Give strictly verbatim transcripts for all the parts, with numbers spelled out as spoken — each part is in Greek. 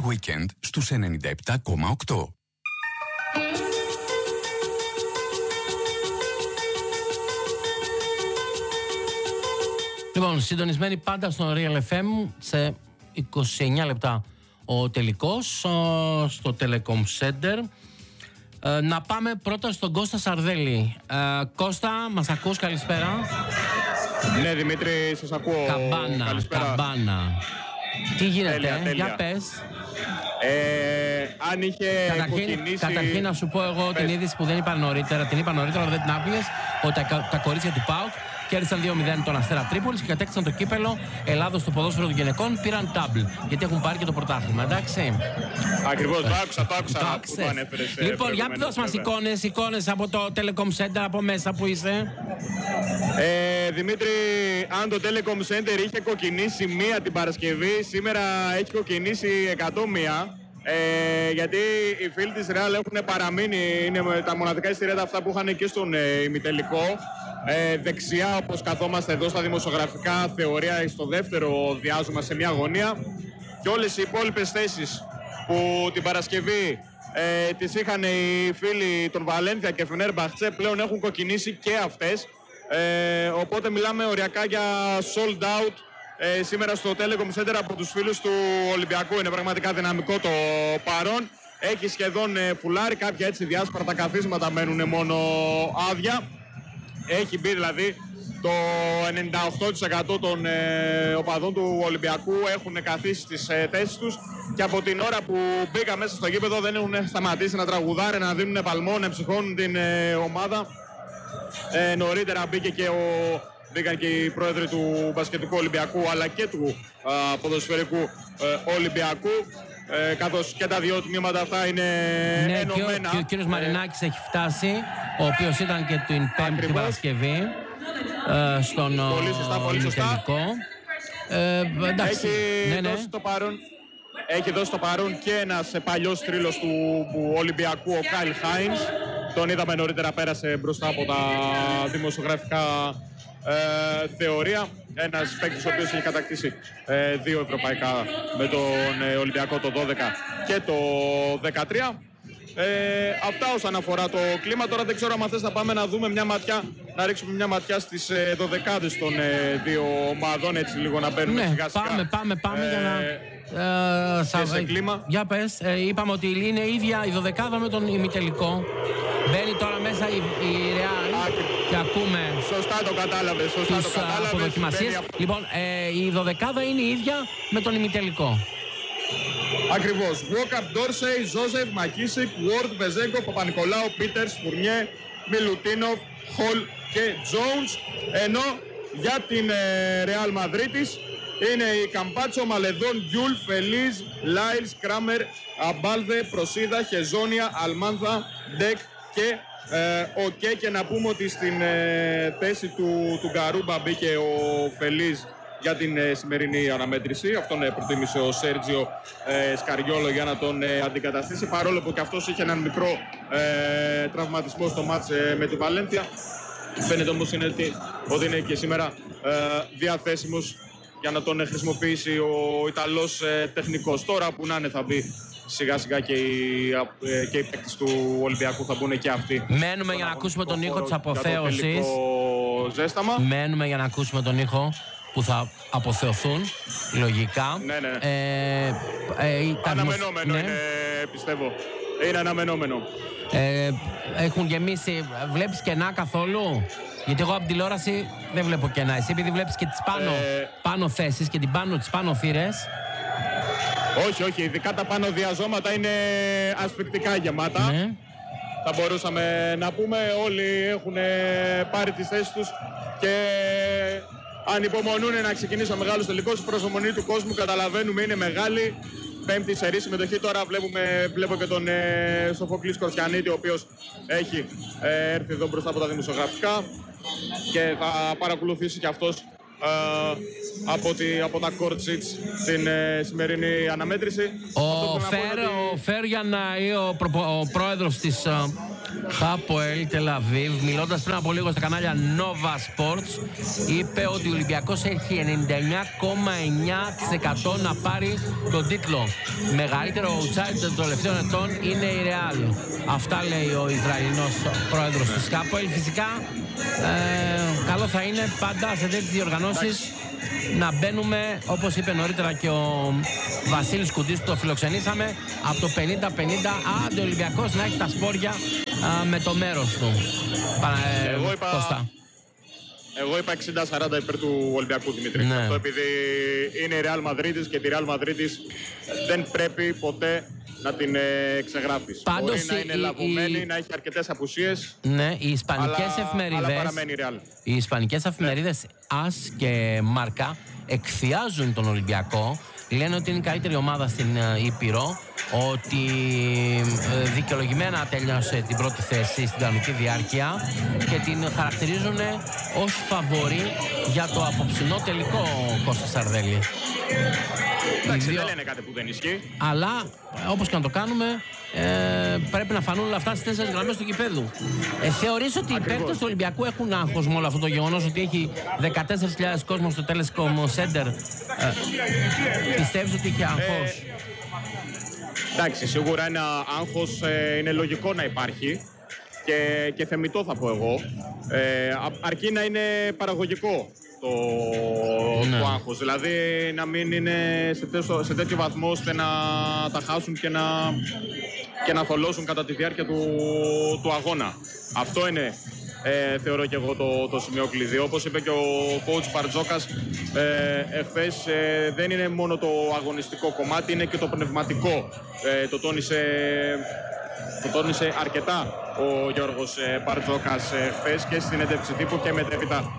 Weekend στους ενενήντα επτά κόμμα οκτώ. Λοιπόν, συντονισμένοι πάντα στο Real εφ εμ, σε είκοσι εννιά λεπτά ο τελικός στο Telecom Center. Ε, να πάμε πρώτα στον Κώστα Σαρδέλη. Ε, Κώστα, μας ακούς? Καλησπέρα. Ναι, Δημήτρη, σας ακούω. Καμπάνα, καλησπέρα. καμπάνα. Τι γίνεται, τέλεια, τέλεια. για πες. Ε, αν είχε Καταρχήν, υποκινήσει... καταρχήν να σου πω εγώ πες. την είδηση που δεν είπα νωρίτερα, την είπα νωρίτερα, αλλά δεν την άκουγες, ότι τα, τα κορίτσια του ΠΑΟΚ κέρδισαν δύο μηδέν τον Αστέρα Τρίπολης και κατέκτησαν το κύπελο Ελλάδος στο ποδόσφαιρο των γυναικών. Πήραν τάμπλ, γιατί έχουν πάρει και το πρωτάθλημα, εντάξει. Ακριβώς, το άκουσα, το άκουσα. Το που το άκουσες. ανέφερες, ε, Λοιπόν, για προηγουμένως, δώσ' μας βέβαια. εικόνες, εικόνες από το Telecom Center, από μέσα που είσαι. Ε, Δημήτρη, αν το Telecom Center είχε κοκκινήσει μία την Παρασκευή, σήμερα έχει κοκκινήσει εκατό μία. Ε, γιατί οι φίλοι της Real έχουν παραμείνει, είναι με τα μοναδικά εισιτήρια αυτά που είχαν και στον ε, ημιτελικό. Ε, δεξιά, όπως καθόμαστε εδώ στα δημοσιογραφικά, θεωρία στο δεύτερο διάζωμα σε μια γωνία. Και όλες οι υπόλοιπες θέσεις που την Παρασκευή ε, τις είχαν οι φίλοι των Βαλένθια και Φενέρμπαχτσε πλέον έχουν κοκκινήσει και αυτές. Ε, οπότε μιλάμε οριακά για sold out ε, σήμερα στο Telecom Center από τους φίλους του Ολυμπιακού. Είναι πραγματικά δυναμικό το παρόν. Έχει σχεδόν ε, φουλάρι, κάποια έτσι διάσπαρτα καθίσματα μένουν μόνο άδεια. Έχει μπει δηλαδή το ενενήντα οκτώ τοις εκατό των ε, οπαδών του Ολυμπιακού έχουν καθίσει στις ε, θέσεις τους και από την ώρα που μπήκα μέσα στο γήπεδο δεν έχουν σταματήσει να τραγουδάρουν, να δίνουν παλμό, να ψυχώνουν την ε, ομάδα. Ε, νωρίτερα μπήκε και ο, μπήκαν και οι πρόεδροι του μπασκετικού Ολυμπιακού αλλά και του α, ποδοσφαιρικού ε, Ολυμπιακού. Ε, καθώς και τα δύο τμήματα αυτά είναι Ναι, ενωμένα. Και ο, και ο κύριος Μαρινάκης έχει φτάσει, ο οποίος ήταν και την Πέμπτη Ακριβώς. Παρασκευή ε, στον Πολύ σωστά, πολύ σωστά. τελικό. Ε, εντάξει, Έχει, ναι, ναι. δώσει το παρόν, έχει δώσει το παρόν και ένας παλιός θρύλος του Ολυμπιακού, ο Κάιλ Χάινς. Τον είδαμε νωρίτερα, πέρασε μπροστά από τα δημοσιογραφικά ε, θεωρία. Ένας παίκτης ο οποίος έχει κατακτήσει ε, δύο ευρωπαϊκά με τον ε, Ολυμπιακό το δώδεκα και το δεκατρία. Ε, αυτά όσον αφορά το κλίμα. Τώρα δεν ξέρω αν θες να πάμε να δούμε μια ματιά, να ρίξουμε μια ματιά στις ε, δωδεκάδες των ε, δύο ομάδων, έτσι λίγο να μπαίνουμε Ναι, σιγά σιγά. πάμε, πάμε, πάμε ε, για να... Ε, και σε κλίμα. Για πες, ε, είπαμε ότι είναι η ίδια η δωδεκάδα με τον ημιτελικό. Μπαίνει τώρα μέσα η, η Real Άκρη. και ακούμε Σωστά το κατάλαβες, σωστά τους το κατάλαβες. αποδοκιμασίες. Μπαίνει... Λοιπόν, ε, η δωδεκάδα είναι η ίδια με τον ημιτελικό. Ακριβώς. Walkup, Ντόρσεϊ, Ζόζεφ, Μακίσικ, Ward, Βεζέγκο, Παπα-Νικολάου, Πίτερς, Φουρνιέ, Μιλουτίνοφ, Χολ και Τζόουνς. Ενώ για την ε, Real Μαδρίτης είναι η Καμπάτσο, Μαλεδόν, Γκιούλ, Φελίζ, Λάιλς, Κράμερ, Αμπάλδε, Προσίδα, Χεζόνια, Αλμάνθα, Ντεκ και ε, ΟΚΕ. Και να πούμε ότι στην ε, θέση του, του Γκαρούμπα μπήκε ο Φελίζ για την ε, σημερινή αναμέτρηση. Αυτόν ε, προτίμησε ο Σέρτζιο ε, Σκαριόλο για να τον ε, αντικαταστήσει, παρόλο που και αυτός είχε έναν μικρό ε, τραυματισμό στο μάτς ε, με τη Βαλένθια. Φαίνεται όμως είναι ότι, ότι είναι και σήμερα ε, διαθέσιμος για να τον χρησιμοποιήσει ο Ιταλός ε, τεχνικός. Τώρα που να είναι θα μπει σιγά σιγά και οι, ε, και οι παίκτες του Ολυμπιακού θα μπουν και αυτοί. Μένουμε για να ακούσουμε τον ήχο της αποθέωσης. Ζέσταμα. Μένουμε για να ακούσουμε τον ήχο που θα αποθεωθούν, λογικά. Ναι, ναι. Ε, ε, αναμενόμενο ναι. είναι, πιστεύω. Είναι αναμενόμενο. Ε, έχουν γεμίσει, βλέπεις κενά καθόλου? Γιατί εγώ από την τηλεόραση δεν βλέπω κενά. Εσύ επειδή βλέπεις και τις πάνω, Ε... πάνω θέσεις και την πάνω, τις πάνω θύρες. Όχι, όχι. Ειδικά τα πάνω διαζώματα είναι ασφυκτικά γεμάτα. Ναι. Θα μπορούσαμε να πούμε. Όλοι έχουν πάρει τις θέσεις τους και ανυπομονούν να ξεκινήσει ο μεγάλος τελικός. Η προσωμονή του κόσμου, καταλαβαίνουμε, είναι μεγάλη. Πέμπτη σερή συμμετοχή. Τώρα βλέπουμε, βλέπω και τον ε, Σοφοκλή Σκορτιανίτη, ο οποίος έχει ε, έρθει εδώ μπροστά από τα δημοσιογραφικά και θα παρακολουθήσει και αυτός ε, από, τη, από τα court sheets την ε, σημερινή αναμέτρηση. Ο Φέρ, ο Φέρ Γιαννάη, ο, προ, ο πρόεδρος της Χάποελ Τελ Αβίβ, μιλώντας πριν από λίγο στα κανάλια Nova Sports, είπε ότι ο Ολυμπιακός έχει ενενήντα εννιά κόμμα εννιά τοις εκατό να πάρει τον τίτλο. Μεγαλύτερο outsider των τελευταίων ετών είναι η Real. Αυτά λέει ο Ισραηλινός πρόεδρος της Χάποελ. Φυσικά ε, καλό θα είναι πάντα σε τέτοιες διοργανώσεις να μπαίνουμε, όπως είπε νωρίτερα και ο Βασίλης Κουντής που το φιλοξενήσαμε, από το πενήντα πενήντα, άντε ο Ολυμπιακός να έχει τα σπόρια α, με το μέρος του. Πα, ε, εγώ, είπα, Κώστα. εγώ είπα εξήντα σαράντα υπέρ του Ολυμπιακού, Δημήτρη. Ναι. Αυτό επειδή είναι η Real Madrid και τη Real Madrid δεν πρέπει ποτέ να την ε, ξεγράφεις. Πάντως, μπορεί να είναι η, λαβωμένη, η... να έχει αρκετές απουσίες. Ναι, οι ισπανικές αλλά, εφημερίδες, αλλά παραμένει η Real. Οι ισπανικές εφημερίδες As και Μάρκα εκθιάζουν τον Ολυμπιακό. Λένε ότι είναι η καλύτερη ομάδα στην Ήπειρο, ότι ε, δικαιολογημένα τέλειωσε την πρώτη θέση στην κανονική διάρκεια και την χαρακτηρίζουν ως φαβορί για το απόψινό τελικό, Κώστα Σαρδέλη. Εντάξει, δύο... δεν λένε κάτι που δεν ισχύει. Αλλά, όπως και να το κάνουμε, ε, πρέπει να φανούν όλα αυτά στις τέσσερις γραμμές του γηπέδου. Ε, θεωρείς ότι Ακριβώς. οι παίκτες του Ολυμπιακού έχουν άγχος με όλο αυτό το γεγονός, ότι έχει δεκατέσσερις χιλιάδες κόσμο στο Telecom Center? Ε, πιστεύεις ότι έχει άγχος? Ε, εντάξει, σίγουρα ένα άγχος ε, είναι λογικό να υπάρχει και, και θεμιτό θα πω εγώ. Ε, αρκεί να είναι παραγωγικό το, ναι. το άγχος. Δηλαδή να μην είναι σε, τέσο, σε τέτοιο βαθμό ώστε να τα χάσουν και να, και να θολώσουν κατά τη διάρκεια του, του αγώνα. Αυτό είναι, ε, θεωρώ και εγώ, το, το σημείο κλειδί. Όπως είπε και ο coach Μπαρτζόκας ε, εχθές, ε, δεν είναι μόνο το αγωνιστικό κομμάτι, είναι και το πνευματικό. Ε, το τόνισε... Το τόνισε αρκετά ο Γιώργος Μπαρτζόκας χθες και στη συνέντευξη τύπου και μετέπειτα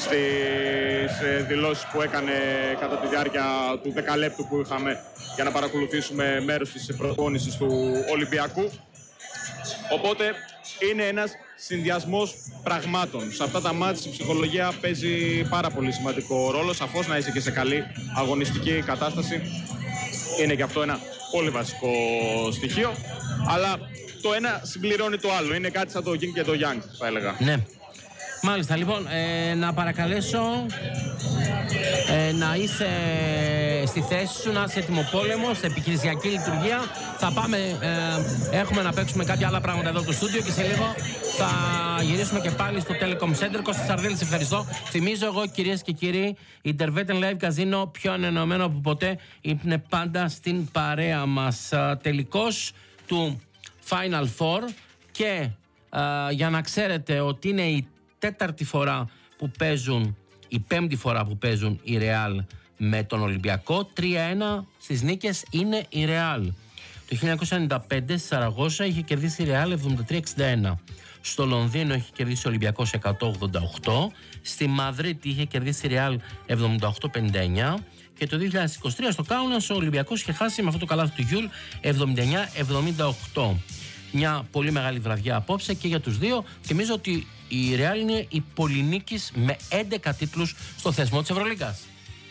στις δηλώσεις που έκανε κατά τη διάρκεια του δεκαλέπτου που είχαμε για να παρακολουθήσουμε μέρος της προπόνησης του Ολυμπιακού. Οπότε είναι ένας συνδυασμός πραγμάτων. Σε αυτά τα μάτς η ψυχολογία παίζει πάρα πολύ σημαντικό ρόλο. Σαφώς να είσαι και σε καλή αγωνιστική κατάσταση είναι και αυτό ένα πολύ βασικό στοιχείο. Αλλά το ένα συμπληρώνει το άλλο. Είναι κάτι σαν το Yin και το Yang, θα έλεγα. Ναι. Μάλιστα, λοιπόν, ε, να παρακαλέσω ε, να είσαι στη θέση σου, να είσαι έτοιμοπόλεμος, σε επιχειρησιακή λειτουργία. Θα πάμε, ε, έχουμε να παίξουμε κάποια άλλα πράγματα εδώ στο στούντιο και σε λίγο θα γυρίσουμε και πάλι στο Telecom Center. Κώστας Σαρδέλης, ευχαριστώ. Θυμίζω εγώ, κυρίες και κύριοι, η Intervetten Live Casino, πιο ανενωμένο από ποτέ, είναι πάντα στην παρέα μας. Τελικός του Final Four και ε, για να ξέρετε ότι είναι η τέταρτη φορά που παίζουν, η πέμπτη φορά που παίζουν η Real με τον Ολυμπιακό. τρία ένα στις νίκες είναι η Real. Το χίλια εννιακόσια ενενήντα πέντε στη Σαραγώσα είχε κερδίσει η Real εβδομήντα τρία εξήντα ένα. Στο Λονδίνο είχε κερδίσει ο Ολυμπιακός εκατό ογδόντα οκτώ. Στη Μαδρίτη είχε κερδίσει η Real εβδομήντα οκτώ πενήντα εννιά. Και το δύο χιλιάδες είκοσι τρία στο Κάουνας ο Ολυμπιακός είχε χάσει με αυτό το καλάθι του Γιούλ εβδομήντα εννιά εβδομήντα οκτώ. Μια πολύ μεγάλη βραδιά απόψε και για τους δύο. Θυμίζω ότι η Real είναι η πολυνίκης με έντεκα τίτλους στο θεσμό της Ευρωλίγκας.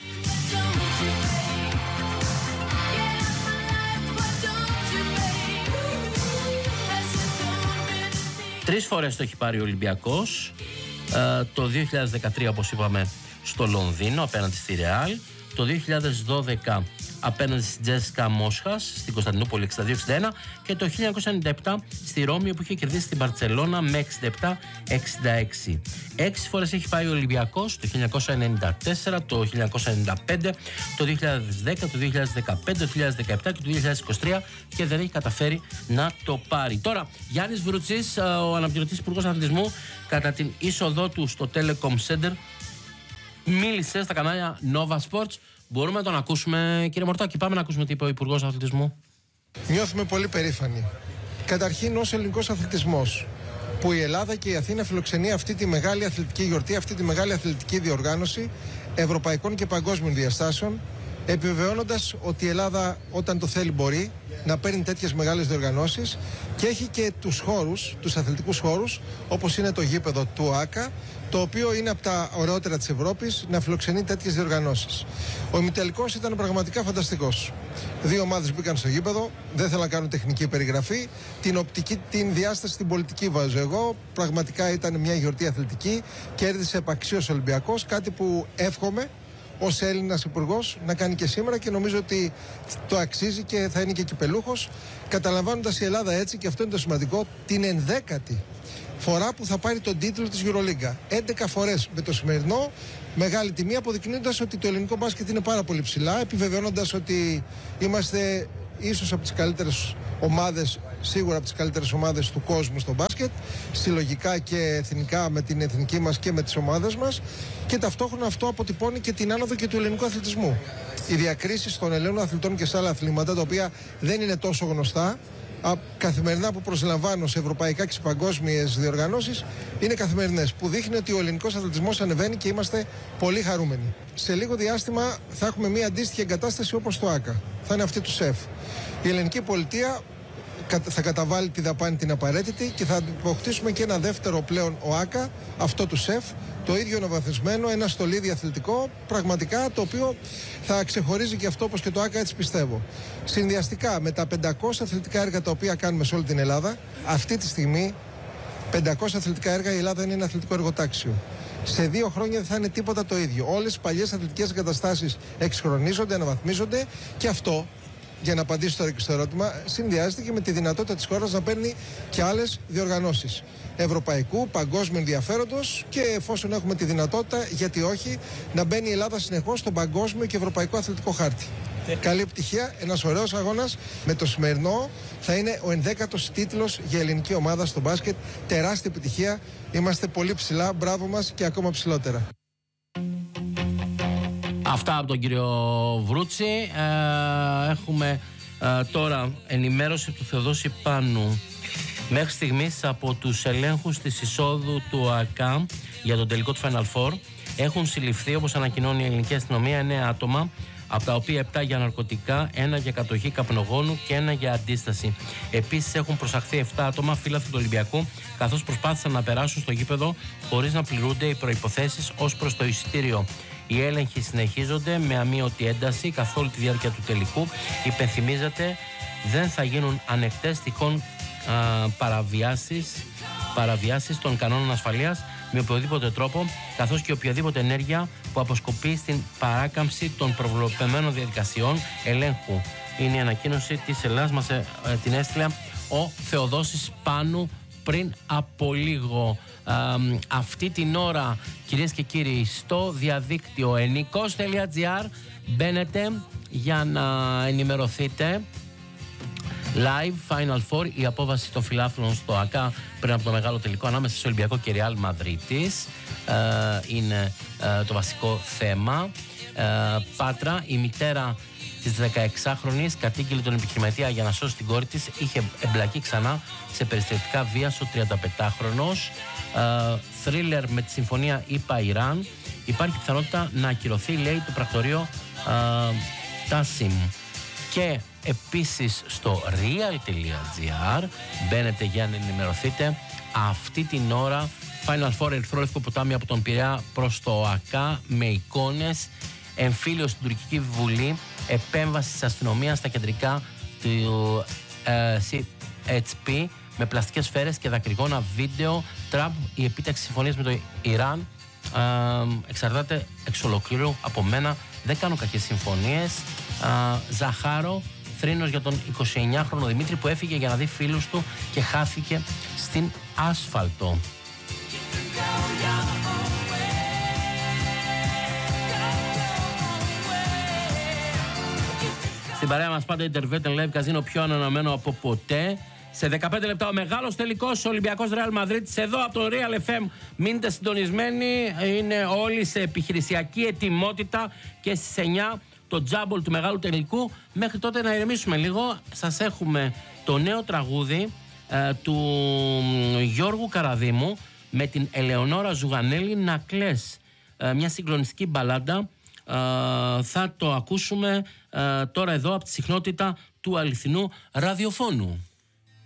Τρεις φορές το έχει πάρει ο Ολυμπιακός. Ε, το δύο χιλιάδες δεκατρία, όπως είπαμε, στο Λονδίνο απέναντι στη Real. Το δύο χιλιάδες δώδεκα απέναντι στη Τζέσικα Μόσχας στην Κωνσταντινούπολη εξήντα δύο εξήντα ένα και το χίλια εννιακόσια ενενήντα επτά στη Ρώμη που είχε κερδίσει την Μπαρτσελώνα με εξήντα επτά εξήντα έξι. Έξι φορές έχει πάει ο Ολυμπιακός, το χίλια εννιακόσια ενενήντα τέσσερα, το χίλια εννιακόσια ενενήντα πέντε, το δύο χιλιάδες δέκα, το δύο χιλιάδες δεκαπέντε, το δύο χιλιάδες δεκαεπτά και το δύο χιλιάδες είκοσι τρία και δεν έχει καταφέρει να το πάρει. Τώρα, Γιάννης Βρουτσής, ο αναπληρωτής υπουργός αθλητισμού, κατά την είσοδό του στο Telecom Center, μίλησε στα κανάλια Nova Sports. Μπορούμε να τον ακούσουμε, κύριε Μορτάκη? Πάμε να ακούσουμε τι είπε ο Υπουργός Αθλητισμού. Νιώθουμε πολύ περήφανοι. Καταρχήν, ως ελληνικός αθλητισμός, που η Ελλάδα και η Αθήνα φιλοξενεί αυτή τη μεγάλη αθλητική γιορτή, αυτή τη μεγάλη αθλητική διοργάνωση ευρωπαϊκών και παγκόσμιων διαστάσεων, επιβεβαιώνοντας ότι η Ελλάδα όταν το θέλει μπορεί να παίρνει τέτοιες μεγάλες διοργανώσεις και έχει και τους χώρους, τους αθλητικούς χώρους, όπως είναι το γήπεδο του ΆΚΑ, το οποίο είναι από τα ωραιότερα της Ευρώπης να φιλοξενεί τέτοιες διοργανώσεις. Ο ημιτελικός ήταν πραγματικά φανταστικός. Δύο ομάδες μπήκαν στο γήπεδο, δεν θέλω να κάνω τεχνική περιγραφή. Την οπτική, την διάσταση, την πολιτική βάζω εγώ. Πραγματικά ήταν μια γιορτή αθλητική, κέρδισε επαξίως ο Ολυμπιακός, κάτι που εύχομαι ως Έλληνας υπουργός να κάνει και σήμερα και νομίζω ότι το αξίζει και θα είναι και κυπελούχος, καταλαμβάνοντας η Ελλάδα έτσι, και αυτό είναι το σημαντικό, την ενδέκατη φορά που θα πάρει τον τίτλο της EuroLeague. έντεκα φορές με το σημερινό, μεγάλη τιμή, αποδεικνύοντας ότι το ελληνικό μπάσκετ είναι πάρα πολύ ψηλά, επιβεβαιώνοντας ότι είμαστε ίσως από τις καλύτερες ομάδες, σίγουρα από τις καλύτερες ομάδες του κόσμου στο μπάσκετ, συλλογικά και εθνικά με την εθνική μας και με τις ομάδες μας, και ταυτόχρονα αυτό αποτυπώνει και την άνοδο και του ελληνικού αθλητισμού. Οι διακρίσεις των Ελλήνων αθλητών και σε άλλα αθλήματα, τα οποία δεν είναι τόσο γνωστά, καθημερινά που προσλαμβάνω σε ευρωπαϊκά και σε παγκόσμιες διοργανώσεις, είναι καθημερινές, που δείχνει ότι ο ελληνικός αθλητισμός ανεβαίνει και είμαστε πολύ χαρούμενοι. Σε λίγο διάστημα θα έχουμε μια αντίστοιχη εγκατάσταση όπως το ΆΚΑ. Θα είναι αυτή του ΣΕΦ. Η ελληνική πολιτεία θα καταβάλει τη δαπάνη την απαραίτητη και θα αποκτήσουμε και ένα δεύτερο πλέον ΟΑΚΑ, αυτό του ΣΕΦ, το ίδιο αναβαθμισμένο, ένα στολίδι αθλητικό, πραγματικά το οποίο θα ξεχωρίζει και αυτό όπως και το ΆΚΑ, έτσι πιστεύω. Συνδυαστικά με τα πεντακόσια αθλητικά έργα τα οποία κάνουμε σε όλη την Ελλάδα, αυτή τη στιγμή πεντακόσια αθλητικά έργα, η Ελλάδα είναι ένα αθλητικό εργοτάξιο. Σε δύο χρόνια δεν θα είναι τίποτα το ίδιο. Όλες οι παλιές αθλητικές εγκαταστάσεις εξχρονίζονται, αναβαθμίζονται, και αυτό, για να απαντήσω τώρα και στο ερώτημα, συνδυάζεται και με τη δυνατότητα της χώρας να παίρνει και άλλες διοργανώσεις ευρωπαϊκού, παγκόσμιου ενδιαφέροντος, και εφόσον έχουμε τη δυνατότητα, γιατί όχι, να μπαίνει η Ελλάδα συνεχώς στον παγκόσμιο και ευρωπαϊκό αθλητικό χάρτη. Καλή επιτυχία, ένας ωραίος αγώνας. Με το σημερινό θα είναι ο ενδέκατος τίτλος για ελληνική ομάδα στο μπάσκετ. Τεράστια επιτυχία. Είμαστε πολύ ψηλά. Μπράβο μας και ακόμα ψηλότερα. Αυτά από τον κύριο Βρούτσι. Ε, έχουμε ε, τώρα ενημέρωση του Θεοδόση Πάνου. Μέχρι στιγμής από τους ελέγχους της εισόδου του ΑΚΑ για τον τελικό του Final Four έχουν συλληφθεί, όπως ανακοινώνει η ελληνική αστυνομία, εννέα άτομα, από τα οποία επτά για ναρκωτικά, ένα για κατοχή καπνογόνου και ένα για αντίσταση. Επίσης έχουν προσαχθεί επτά άτομα φύλαθλοι του Ολυμπιακού, καθώς προσπάθησαν να περάσουν στο γήπεδο χωρίς να πληρούνται οι προϋποθέσεις ως προς το εισιτήριο. Οι έλεγχοι συνεχίζονται με αμείωτη ένταση καθ' όλη τη διάρκεια του τελικού. Υπενθυμίζεται, δεν θα γίνουν ανεκτές τυχόν α, παραβιάσεις, παραβιάσεις των κανόνων ασφαλείας με οποιοδήποτε τρόπο, καθώς και οποιαδήποτε ενέργεια που αποσκοπεί στην παράκαμψη των προβλεπεμένων διαδικασιών ελέγχου. Είναι η ανακοίνωση της Ελλάδας, μας ε, ε, την έστειλε ο Θεοδόσης Πάνου πριν από λίγο. Ε, αυτή την ώρα, κυρίες και κύριοι, στο διαδίκτυο ενικός τελεία τζι άρ μπαίνετε για να ενημερωθείτε. Live Final Four, η απόβαση των φιλάθλων στο ΑΚΑ πριν από το μεγάλο τελικό ανάμεσα στο Ολυμπιακό και Ρεάλ Μαδρίτης ε, είναι ε, το βασικό θέμα. Ε, Πάτρα, η μητέρα της δεκαεξάχρονης κατήγγειλε τον επιχειρηματία για να σώσει την κόρη της. Είχε εμπλακεί ξανά σε περιστατικά βίας ο τριανταπεντάχρονος. Ε, θρίλερ με τη συμφωνία ΙΠΑ-Ιράν. Υπάρχει πιθανότητα να ακυρωθεί, λέει, το πρακτορείο ε, Τάσιμ. Και επίσης στο real τελεία τζι άρ μπαίνετε για να ενημερωθείτε αυτή την ώρα. Final Four, ερυθρόλευκο ποτάμι από τον Πειραιά προς το ΟΑΚΑ με εικόνες, εμφύλιο στην τουρκική βουλή, επέμβαση της αστυνομίας στα κεντρικά του ε, σι έιτς πι με πλαστικές σφαίρες και δακρυγόνα βίντεο. Τραμπ, η επίταξη συμφωνίας με το Ιράν ε, εξαρτάται εξ ολοκλήρου από μένα, δεν κάνω κακές συμφωνίες. ε, Ζαχάρο, θρήνος για τον εικοσιεννιάχρονο Δημήτρη που έφυγε για να δει φίλους του και χάθηκε στην άσφαλτο. Στην παρέα μας πάντα Intervet Live Casino, πιο ανανεωμένο από ποτέ. Σε δεκαπέντε λεπτά ο μεγάλος τελικός, ο Ολυμπιακός Ρεάλ Μαδρίτης, εδώ από τον Real εφ εμ. Μείνετε συντονισμένοι, είναι όλοι σε επιχειρησιακή ετοιμότητα και στις εννιά το τζάμπολ του μεγάλου τελικού. Μέχρι τότε να ηρεμήσουμε λίγο. Σας έχουμε το νέο τραγούδι ε, του Γιώργου Καραδίμου με την Ελεονόρα Ζουγανέλη, «Να κλαις». Ε, μια συγκλονιστική μπαλάντα θα το ακούσουμε τώρα εδώ από τη συχνότητα του αληθινού ραδιοφώνου.